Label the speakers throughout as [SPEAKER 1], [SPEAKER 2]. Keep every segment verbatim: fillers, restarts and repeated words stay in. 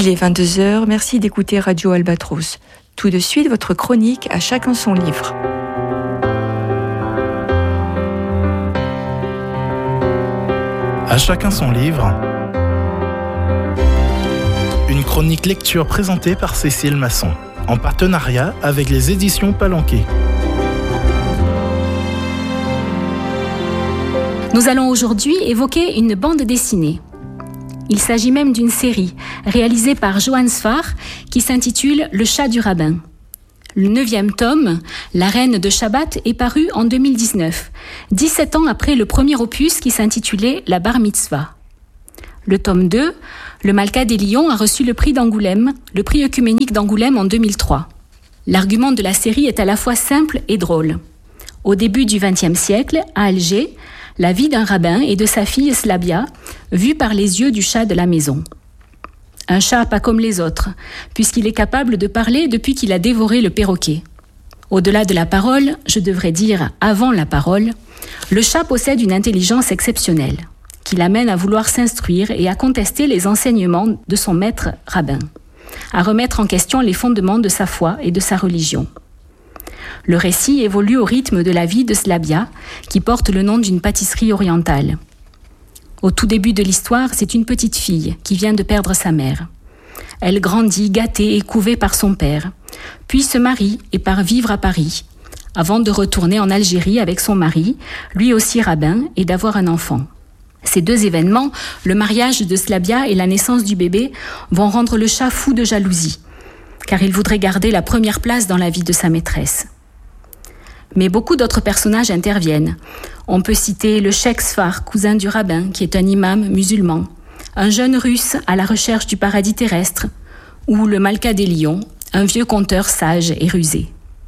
[SPEAKER 1] Il est vingt-deux heures, merci d'écouter Radio Albatros. Tout de suite, votre chronique à chacun son livre.
[SPEAKER 2] À chacun son livre. Une chronique lecture présentée par Cécile Masson, en partenariat avec les éditions Palanquet.
[SPEAKER 3] Nous allons aujourd'hui évoquer une bande dessinée. Il s'agit même d'une série réalisée par Johann Sfar qui s'intitule Le chat du rabbin. Le neuvième tome, La reine de Shabbat, est paru en deux mille dix-neuf, dix-sept ans après le premier opus qui s'intitulait La bar mitzvah. Le tome deux, Le Malka des Lions, a reçu le prix d'Angoulême, le prix œcuménique d'Angoulême en deux mille trois. L'argument de la série est à la fois simple et drôle. Au début du vingtième siècle, à Alger, la vie d'un rabbin et de sa fille Slavia, vue par les yeux du chat de la maison. Un chat pas comme les autres, puisqu'il est capable de parler depuis qu'il a dévoré le perroquet. Au-delà de la parole, je devrais dire avant la parole, le chat possède une intelligence exceptionnelle, qui l'amène à vouloir s'instruire et à contester les enseignements de son maître rabbin, à remettre en question les fondements de sa foi et de sa religion. Le récit évolue au rythme de la vie de Slavia, qui porte le nom d'une pâtisserie orientale. Au tout début de l'histoire, c'est une petite fille qui vient de perdre sa mère. Elle grandit gâtée et couvée par son père, puis se marie et part vivre à Paris, avant de retourner en Algérie avec son mari, lui aussi rabbin, et d'avoir un enfant. Ces deux événements, le mariage de Slavia et la naissance du bébé, vont rendre le chat fou de jalousie, car il voudrait garder la première place dans la vie de sa maîtresse. Mais beaucoup d'autres personnages interviennent. On peut citer le Cheikh Sfar, cousin du rabbin, qui est un imam musulman, un jeune russe à la recherche du paradis terrestre, ou le Malka des Lions, un vieux conteur sage et rusé.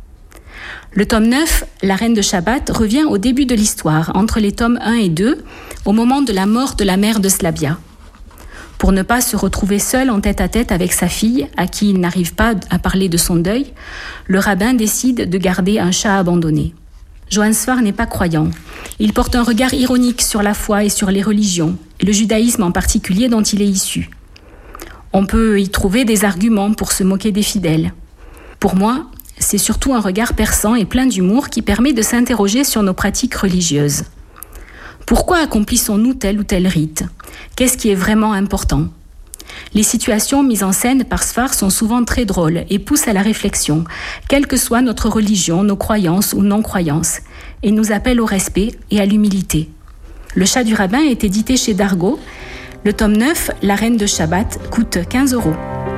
[SPEAKER 3] Le tome neuf, La reine de Shabbat, revient au début de l'histoire, entre les tomes un et deux, au moment de la mort de la mère de Slavia. Pour ne pas se retrouver seul en tête-à-tête avec sa fille, à qui il n'arrive pas à parler de son deuil, le rabbin décide de garder un chat abandonné. Johann Sfar n'est pas croyant. Il porte un regard ironique sur la foi et sur les religions, et le judaïsme en particulier dont il est issu. On peut y trouver des arguments pour se moquer des fidèles. Pour moi, c'est surtout un regard perçant et plein d'humour qui permet de s'interroger sur nos pratiques religieuses. Pourquoi accomplissons-nous tel ou tel rite ? Qu'est-ce qui est vraiment important ? Les situations mises en scène par Sfar sont souvent très drôles et poussent à la réflexion, quelle que soit notre religion, nos croyances ou non-croyances, et nous appellent au respect et à l'humilité. Le chat du rabbin est édité chez Dargaud. Le tome neuf, La reine de Shabbat, coûte quinze euros.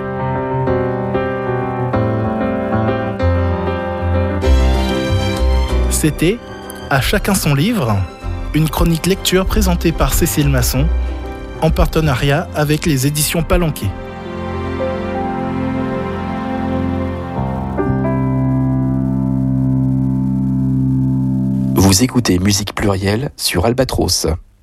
[SPEAKER 2] C'était À chacun son livre, une chronique lecture présentée par Cécile Masson, en partenariat avec les éditions Palanquet.
[SPEAKER 4] Vous écoutez Musique Plurielle sur Albatros.